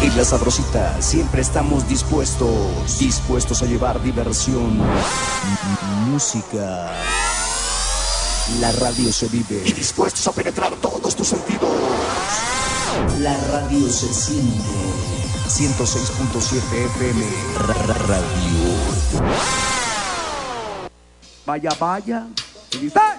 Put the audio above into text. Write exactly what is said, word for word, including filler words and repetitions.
En La Sabrosita siempre estamos dispuestos, dispuestos a llevar diversión, música. La radio se vive y dispuestos a penetrar todos tus sentidos. La radio se siente. ciento seis punto siete F M Radio. Vaya, vaya.